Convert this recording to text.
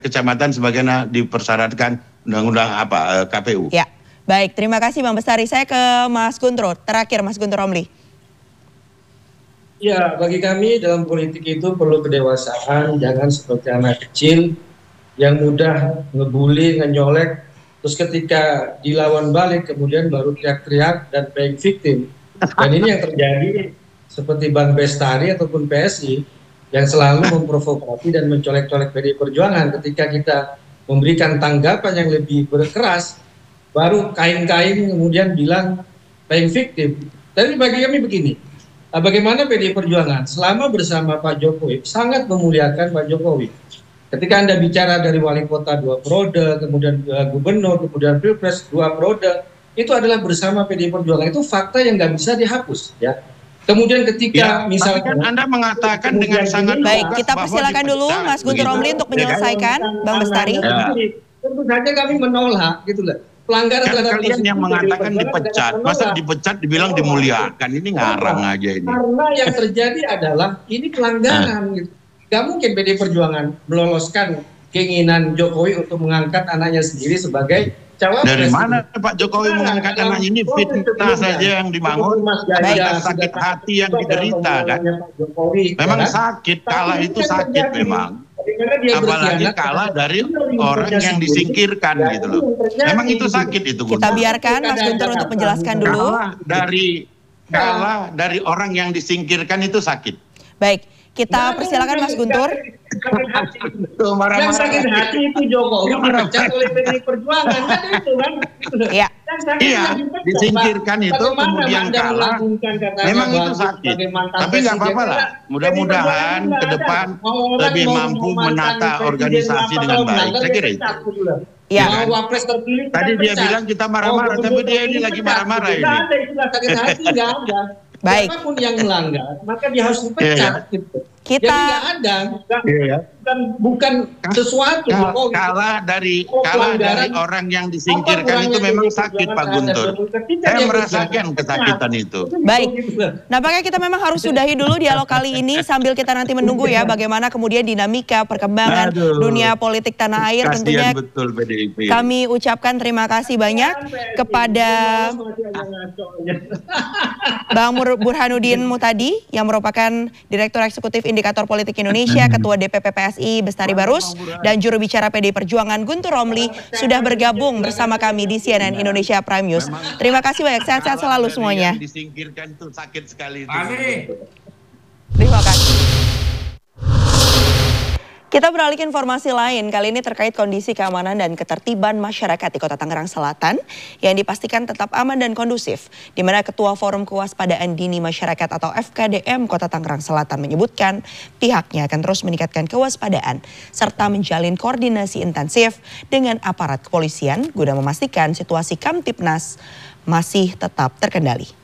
kecamatan sebagaimana dipersyaratkan undang-undang KPU. Ya, baik. Terima kasih Bang Bestari. Saya ke Mas Guntur. Terakhir Mas Guntur Romli. Ya, bagi kami dalam politik itu perlu kedewasaan, jangan seperti anak kecil yang mudah ngebully, ngenyolek, terus ketika dilawan balik kemudian baru teriak-teriak dan playing victim. Dan ini yang terjadi seperti Bang Bestari ataupun PSI yang selalu memprovokasi dan mencolek-colek PDI Perjuangan. Ketika kita memberikan tanggapan yang lebih berkeras, baru kain-kain kemudian bilang playing victim. Tapi bagi kami begini, bagaimana PDI Perjuangan selama bersama Pak Jokowi sangat memuliakan Pak Jokowi. Ketika Anda bicara dari wali kota 2 periode, kemudian gubernur, kemudian pilpres 2 periode, itu adalah bersama PDI Perjuangan. Itu fakta yang nggak bisa dihapus, ya. Kemudian ketika misalnya kan Anda mengatakan dengan sangat baik, kita persilakan dulu Mas Guntur Romli untuk menyelesaikan, Bang Bestari. Tentu saja kami menolak, gitu loh. Pelanggaran terhadap kalian yang mengatakan dipecat, masa dipecat dibilang dimuliakan, ini ngarang aja ini. Karena yang terjadi adalah ini pelanggaran, gitu. Gak mungkin PDI Perjuangan meloloskan keinginan Jokowi untuk mengangkat anaknya sendiri sebagai cawapres. Dari mana Pak Jokowi mengangkat anaknya? Ini fitnah saja yang dibangun, sakit hati yang diderita kan. Memang sakit, kalah itu sakit memang. Apalagi kalah dari orang yang disingkirkan gitu loh. Memang itu sakit itu. Kita biarkan Mas Guntur untuk menjelaskan dulu. Kalah dari orang yang disingkirkan itu sakit. Baik, kita persilakan Mas Guntur. Yang sakit hati itu Jokowi dipecat oleh PDI Perjuangan, kan itu kan? Iya. Iya, disingkirkan itu kemudian kalah. Memang itu sakit. Tapi nggak apa-apa lah. Mudah-mudahan ke depan lebih mampu menata organisasi dengan baik. Saya kira itu. Ya. Tadi dia bilang kita marah-marah, tapi dia ini lagi marah-marah ini. Tidak ada istilah sakit hati, nggak ada. Baik. Siapapun yang melanggar, maka dia harus dipecat. Gitu. Kita jadi nggak ada, bukan sesuatu. Kalah dari orang yang disingkirkan itu memang sakit Pak Guntur. Saya merasakan kesakitan itu. Baik, nampaknya kita memang harus sudahi dulu dialog kali ini sambil kita nanti menunggu ya bagaimana kemudian dinamika perkembangan dunia politik tanah air. Tentunya betul PDIP. Kami ucapkan terima kasih banyak kepada Bang Burhanuddin Muhtadi yang merupakan Direktur Eksekutif Indikator Politik Indonesia, Ketua DPP PSI Bestari Barus, dan juru bicara PDI Perjuangan Guntur Romli sudah bergabung bersama kami di CNN Indonesia Prime News. Terima kasih banyak, sehat-sehat selalu semuanya. Disingkirkan itu sakit sekali. Terima kasih. Kita beralih ke informasi lain, kali ini terkait kondisi keamanan dan ketertiban masyarakat di Kota Tangerang Selatan yang dipastikan tetap aman dan kondusif, di mana Ketua Forum Kewaspadaan Dini Masyarakat atau FKDM Kota Tangerang Selatan menyebutkan pihaknya akan terus meningkatkan kewaspadaan serta menjalin koordinasi intensif dengan aparat kepolisian guna memastikan situasi Kamtipnas masih tetap terkendali.